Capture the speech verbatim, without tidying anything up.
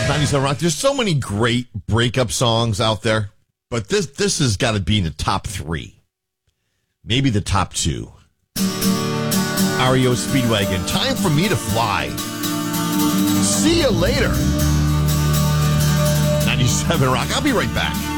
ninety-seven Rock. There's so many great breakup songs out there, but this this has got to be in the top three. Maybe the top two. R E O Speedwagon. Time for me to fly. See you later. ninety-seven Rock. I'll be right back.